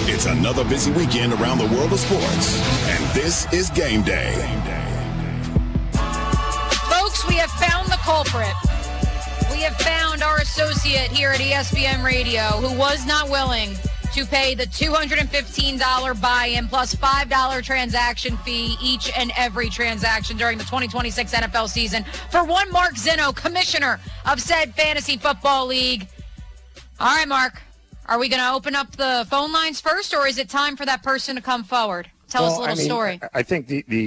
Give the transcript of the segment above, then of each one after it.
It's another busy weekend around the world of sports, and this is Game Day. Folks, we have found the culprit. We have found our associate here at ESPN Radio who was not willing to pay the $215 buy-in plus $5 transaction fee each and every transaction during the 2026 NFL season for one Mark Zinno, commissioner of said fantasy football league. All right, Mark, are we going to open up the phone lines first, or is it time for that person to come forward? Tell us a little story. I think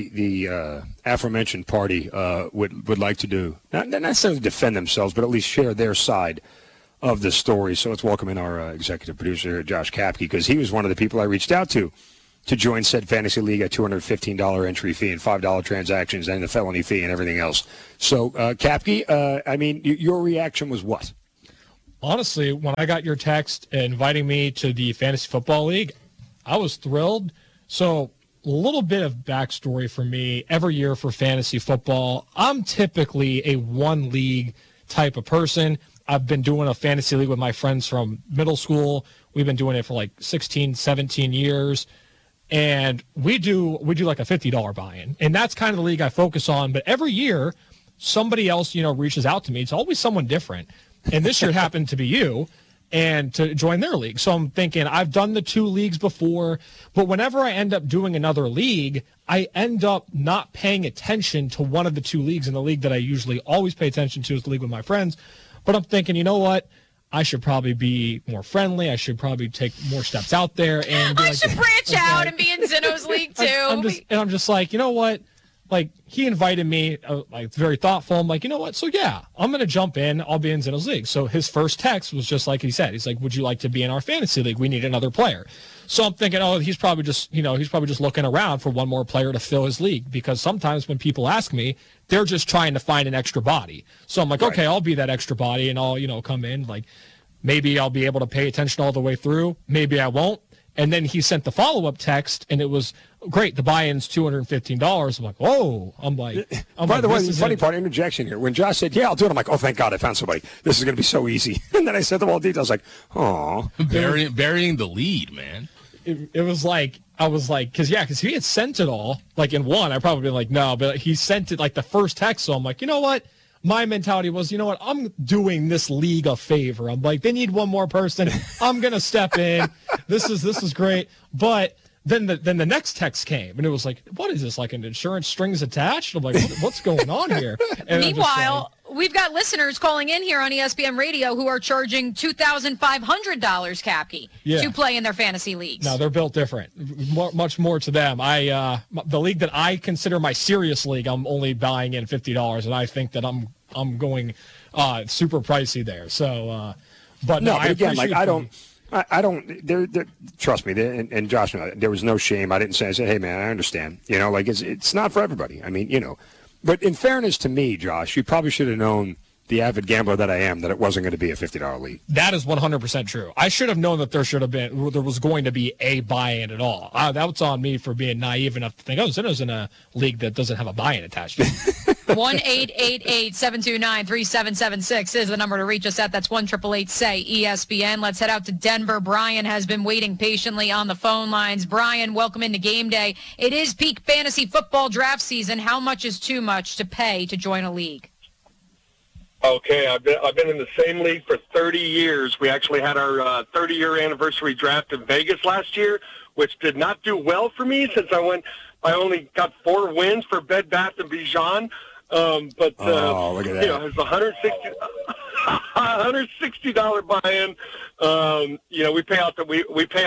the aforementioned party would like to do, not necessarily defend themselves, but at least share their side of the story. So let's welcome in our executive producer, Josh Kapke, because he was one of the people I reached out to join said fantasy league at $215 entry fee and $5 transactions and the felony fee and everything else. So, Kapke, your reaction was what? Honestly, when I got your text inviting me to the fantasy football league, I was thrilled. So a little bit of backstory for me. Every year for fantasy football, I'm typically a one league type of person. I've been doing a fantasy league with my friends from middle school. We've been doing it for like 16, 17 years. And we do like a $50 buy-in. And that's kind of the league I focus on. But every year, somebody else, reaches out to me. It's always someone different. And this year it happened to be you, and to join their league. So I'm thinking, I've done the two leagues before, but whenever I end up doing another league, I end up not paying attention to one of the two leagues in the league that I usually always pay attention to is the league with my friends. But I'm thinking, you know what? I should probably be more friendly. I should probably take more steps out there. And I should branch out and be in Zinno's league, too. I'm just like, you know what? Like, he invited me, very thoughtful. I'm like, you know what? So, yeah, I'm going to jump in. I'll be in Zinno's league. So his first text was just like he said. He's like, would you like to be in our fantasy league? We need another player. So I'm thinking, he's probably just looking around for one more player to fill his league, because sometimes when people ask me, they're just trying to find an extra body. So I'm like, right. Okay, I'll be that extra body, and I'll, come in. Like, maybe I'll be able to pay attention all the way through. Maybe I won't. And then he sent the follow-up text, and it was, great, the buy-in's $215. I'm like, whoa. By the way, the funny part, interjection here. When Josh said, yeah, I'll do it, I'm like, oh, thank God I found somebody. This is going to be so easy. And then I sent them all details, like, oh. Burying the lead, man. It was like, I was like, because he had sent it all, like in one, I'd probably been like, no, but he sent it like the first text, so I'm like, you know what? My mentality was, you know what? I'm doing this league a favor. I'm like, they need one more person. I'm going to step in. This is great. But then the next text came, and it was like, what is this, like an insurance strings attached? I'm like, what's going on here? And meanwhile, we've got listeners calling in here on ESPN Radio who are charging $2,500, Kapke, to play in their fantasy leagues. No, they're built different. Much more to them. The league that I consider my serious league, I'm only buying in $50, and I think that I'm going super pricey there. So, but again, like I don't. Trust me, and Josh, there was no shame. I didn't say. I said, "Hey, man, I understand." It's not for everybody. I mean, But in fairness to me, Josh, you probably should have known, the avid gambler that I am, that it wasn't going to be a $50 league. That is 100% true. I should have known that there was going to be a buy-in at all. That was on me for being naive enough to think, Zinno's in a league that doesn't have a buy-in attached to it. 1-888-729-3776 is the number to reach us at. That's 1-888-SAY-ESPN. Let's head out to Denver. Brian has been waiting patiently on the phone lines. Brian, welcome into Game Day. It is peak fantasy football draft season. How much is too much to pay to join a league? Okay, I've been in the same league for 30 years. We actually had our 30-year anniversary draft in Vegas last year, which did not do well for me since I only got 4 wins for Bed Bath & Beyond. Look at that. It's $160 buy-in. We pay out the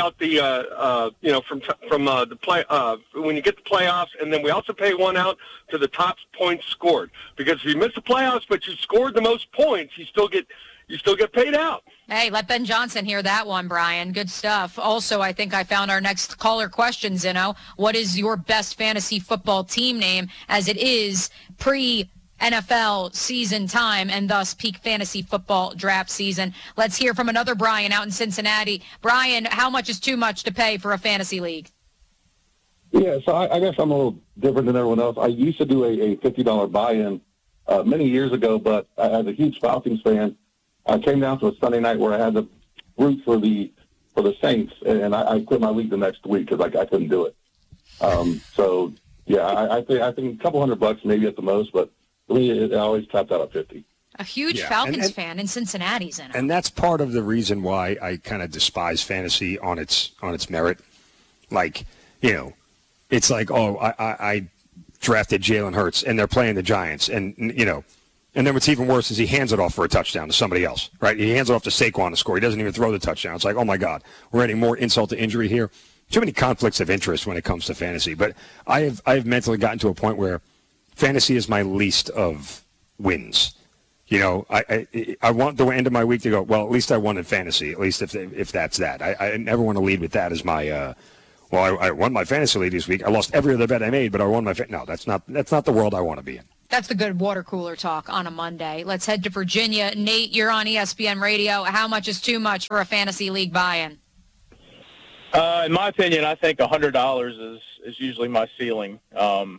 the play when you get the playoffs, and then we also pay one out to the top points scored, because if you miss the playoffs but you scored the most points, you still get paid out. Hey, let Ben Johnson hear that one, Brian. Good stuff. Also, I think I found our next caller question, Zinno. What is your best fantasy football team name, as it is pre-NFL season time and thus peak fantasy football draft season? Let's hear from another Brian out in Cincinnati. Brian, how much is too much to pay for a fantasy league? Yeah, so I guess I'm a little different than everyone else. I used to do a $50 buy-in many years ago, but as a huge Falcons fan, I came down to a Sunday night where I had to root for the for the Saints, and I quit my league the next week because I couldn't do it. So yeah, I think a couple $100 maybe at the most, but for me, I always tapped out at 50. A huge Falcons fan in Cincinnati's in it. And that's part of the reason why I kind of despise fantasy on its merit. Like, it's like, I drafted Jalen Hurts, and they're playing the Giants, and then what's even worse is he hands it off for a touchdown to somebody else, right? He hands it off to Saquon to score. He doesn't even throw the touchdown. It's like, oh, my God, we're adding more insult to injury here. Too many conflicts of interest when it comes to fantasy. But I have mentally gotten to a point where fantasy is my least of wins. I want the end of my week to go, well, at least I won in fantasy, at least if that's that. I never want to lead with that as my I won my fantasy league this week. I lost every other bet I made, but I won my no, that's not the world I want to be in. That's the good water cooler talk on a Monday. Let's head to Virginia. Nate, you're on ESPN Radio. How much is too much for a fantasy league buy-in? In my opinion, I think $100 is usually my ceiling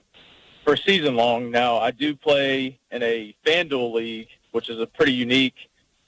for season long. Now, I do play in a FanDuel league, which is a pretty unique